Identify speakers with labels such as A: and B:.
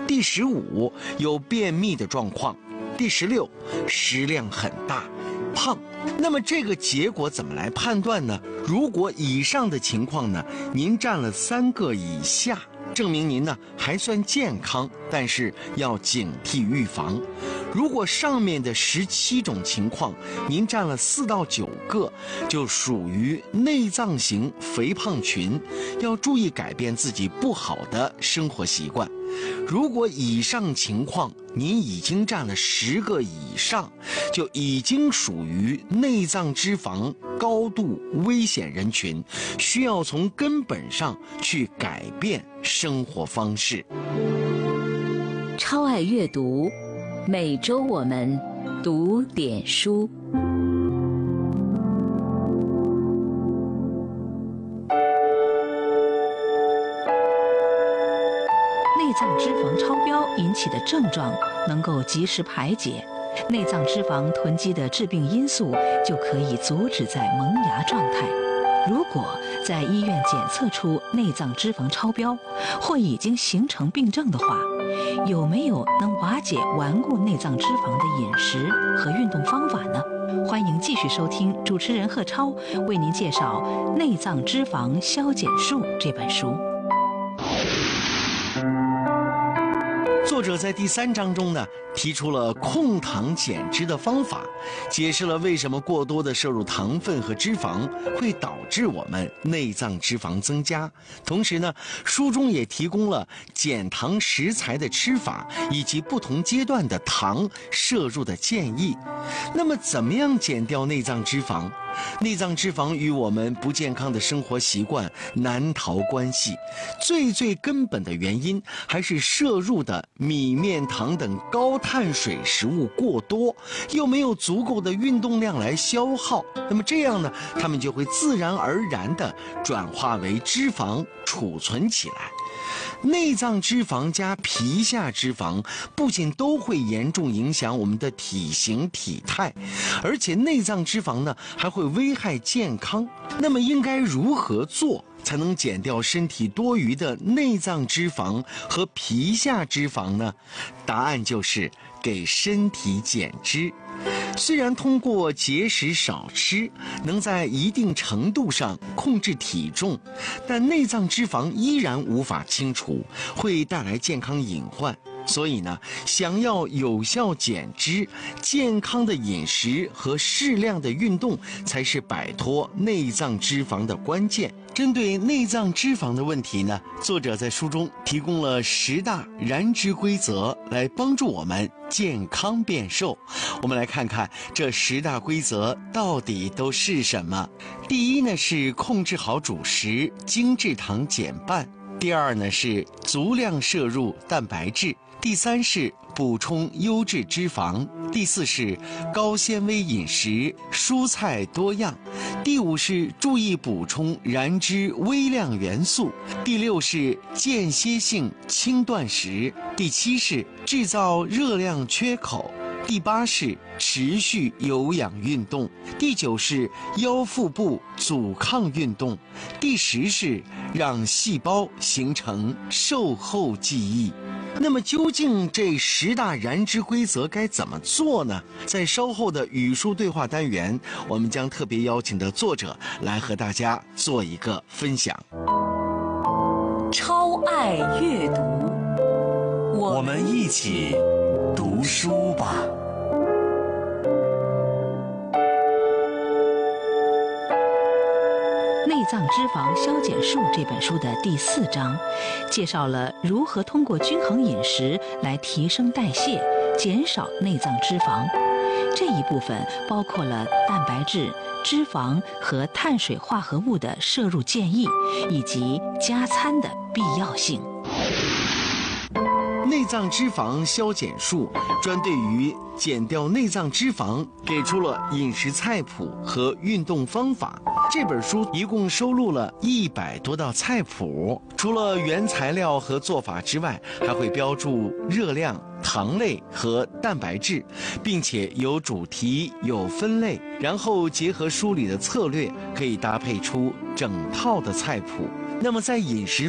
A: 第15，有便秘的状况；第16，食量很大，胖。那么这个结果怎么来判断呢？如果以上的情况呢，您占了3个以下，证明您呢还算健康，但是要警惕预防。如果上面的17种情况您占了4到9个，就属于内脏型肥胖群，要注意改变自己不好的生活习惯。如果以上情况您已经占了10个以上，就已经属于内脏脂肪高度危险人群，需要从根本上去改变生活方式。
B: 超爱阅读，每周我们读点书。
C: 内脏脂肪超标引起的症状能够及时排解，内脏脂肪囤积的致病因素就可以阻止在萌芽状态。如果在医院检测出内脏脂肪超标或已经形成病症的话，有没有能瓦解顽固内脏脂肪的饮食和运动方法呢？欢迎继续收听主持人贺超为您介绍《内脏脂肪消减术》这本书。
A: 作者在第3章中呢，提出了控糖减脂的方法，解释了为什么过多的摄入糖分和脂肪会导致我们内脏脂肪增加。同时呢，书中也提供了减糖食材的吃法以及不同阶段的糖摄入的建议。那么怎么样减掉内脏脂肪？内脏脂肪与我们不健康的生活习惯难逃关系，最根本的原因还是摄入的米面糖等高碳水食物过多，又没有足够的运动量来消耗，那么这样呢，它们就会自然而然地转化为脂肪储存起来。内脏脂肪加皮下脂肪不仅都会严重影响我们的体型体态，而且内脏脂肪呢还会危害健康。那么应该如何做才能减掉身体多余的内脏脂肪和皮下脂肪呢？答案就是给身体减脂。虽然通过节食少吃能在一定程度上控制体重，但内脏脂肪依然无法清除，会带来健康隐患。所以呢，想要有效减脂，健康的饮食和适量的运动才是摆脱内脏脂肪的关键。针对内脏脂肪的问题呢，作者在书中提供了10大燃脂规则，来帮助我们健康变瘦。我们来看看这10大规则到底都是什么。第一呢是控制好主食，精制糖减半；第2呢是足量摄入蛋白质；第3是补充优质脂肪；第4是高纤维饮食，蔬菜多样；第5是注意补充燃脂微量元素；第6是间歇性轻断食；第7是制造热量缺口；第8是持续有氧运动；第9是腰腹部阻抗运动；第10是让细胞形成瘦后记忆。那么究竟这10大燃脂规则该怎么做呢？在稍后的语数对话单元，我们将特别邀请的作者来和大家做一个分享。
B: 超爱阅读，
D: 我们一起读书吧。
C: 《内脏脂肪消减术》这本书的第4章，介绍了如何通过均衡饮食来提升代谢，减少内脏脂肪。这一部分包括了蛋白质、脂肪和碳水化合物的摄入建议，以及加餐的必要性。
A: 内脏脂肪消减术专对于减掉内脏脂肪给出了饮食菜谱和运动方法。这本书一共收录了100多道菜谱，除了原材料和做法之外，还会标注热量、糖类和蛋白质，并且有主题、有分类，然后结合书里的策略，可以搭配出整套的菜谱。那么在饮食